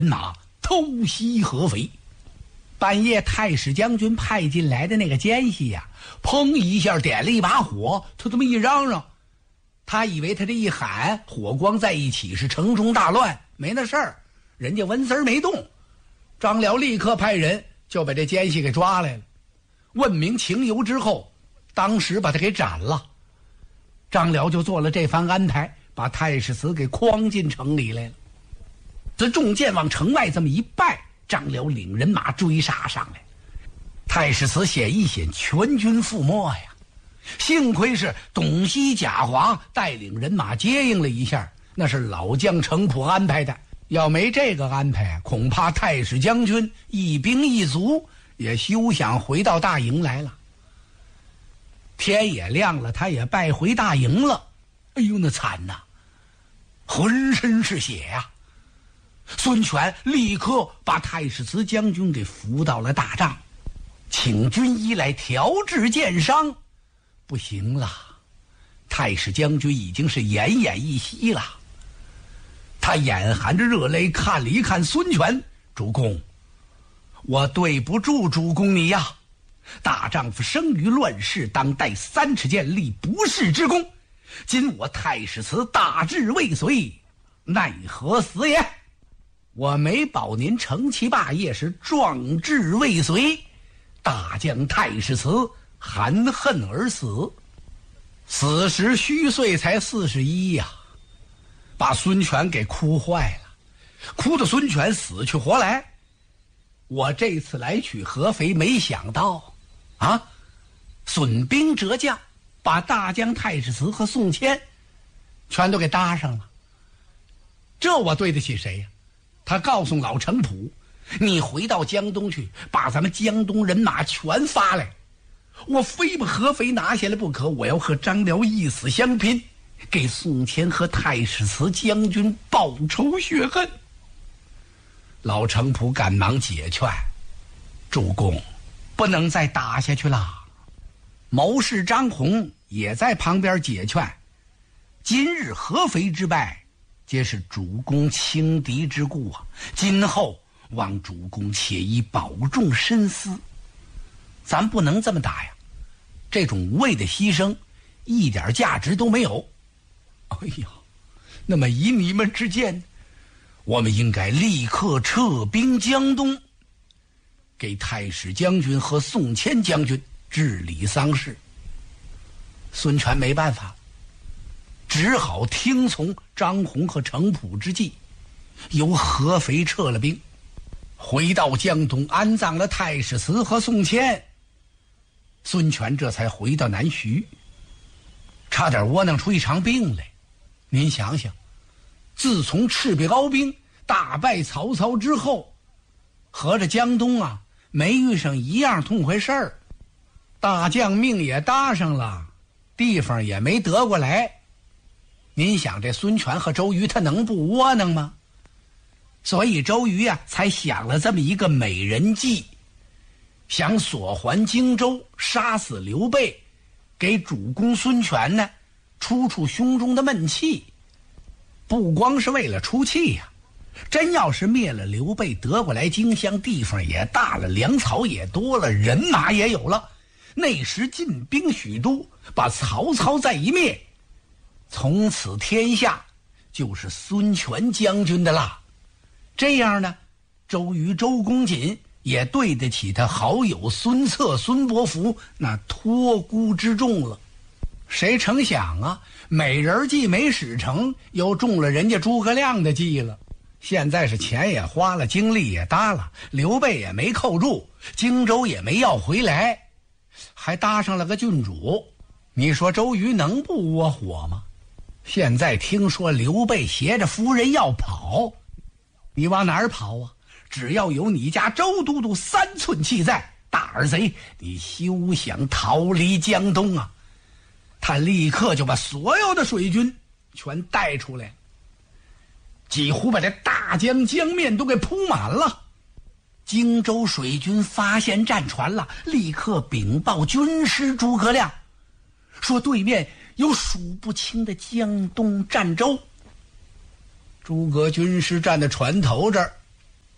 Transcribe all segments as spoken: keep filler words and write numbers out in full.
马偷袭合肥。半夜太史将军派进来的那个奸细呀、啊，砰一下点了一把火，他这么一嚷嚷，他以为他这一喊火光在一起是城中大乱，没那事儿，人家纹丝儿没动。张辽立刻派人就把这奸细给抓来了，问明情由之后，当时把他给斩了。张辽就做了这番安排，把太史慈给诓进城里来了。这众箭往城外这么一败，张辽领人马追杀上来，太史慈险一险，全军覆没呀。幸亏是董熙、贾华带领人马接应了一下，那是老将程普安排的。要没这个安排，恐怕太史将军一兵一卒也休想回到大营来了。天也亮了，他也败回大营了。哎呦，那惨呐，浑身是血呀、啊！孙权立刻把太史慈将军给扶到了大帐，请军医来调治箭伤。不行了，太史将军已经是奄奄一息了。他眼含着热泪看了一看孙权，主公，我对不住主公你呀！大丈夫生于乱世，当带三尺剑，立不世之功。今我太史慈大志未遂，奈何死也？我没保您成其霸业时壮志未遂，大将太史慈含恨而死，死时虚岁才四十一呀，把孙权给哭坏了，哭得孙权死去活来。我这次来取合肥，没想到啊，损兵折将，把大将太史慈和宋谦全都给搭上了。这我对得起谁呀？他告诉老程普，你回到江东去，把咱们江东人马全发来，我非把合肥拿下来不可，我要和张辽一死相拼，给宋谦和太史慈将军报仇雪恨。老程普赶忙解劝，主公不能再打下去了。谋士张宏也在旁边解劝，今日合肥之败，皆是主公轻敌之故啊！今后望主公且宜保重深思，咱不能这么打呀！这种无谓的牺牲，一点价值都没有。哎呀，那么以你们之见，我们应该立刻撤兵江东，给太史将军和宋谦将军治理丧事。孙权没办法，只好听从张宏和程普之计，由合肥撤了兵，回到江东安葬了太史慈和宋谦。孙权这才回到南徐，差点窝囊出一场病来。您想想，自从赤壁鏖兵大败曹操之后，合着江东啊没遇上一样痛快事儿，大将命也搭上了，地方也没得过来。您想这孙权和周瑜他能不窝囊吗？所以周瑜啊才想了这么一个美人计，想索还荆州，杀死刘备，给主公孙权呢出出胸中的闷气。不光是为了出气呀、啊，真要是灭了刘备，得过来荆襄，地方也大了，粮草也多了，人马也有了，那时进兵许都，把曹操再一灭，从此天下就是孙权将军的啦。这样呢，周瑜周公瑾也对得起他好友孙策孙伯符那托孤之重了。谁成想啊，美人计没使成，又中了人家诸葛亮的计了。现在是钱也花了，精力也搭了，刘备也没扣住，荆州也没要回来，还搭上了个郡主。你说周瑜能不窝火吗？现在听说刘备携着夫人要跑，你往哪儿跑啊？只要有你家周都督三寸气在，大耳贼，你休想逃离江东啊！他立刻就把所有的水军全带出来，几乎把这大江江面都给铺满了。荆州水军发现战船了，立刻禀报军师诸葛亮，说对面有数不清的江东战舟。诸葛军师站在船头这儿，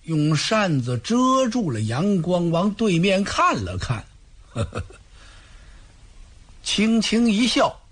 用扇子遮住了阳光，往对面看了看，呵呵，轻轻一笑，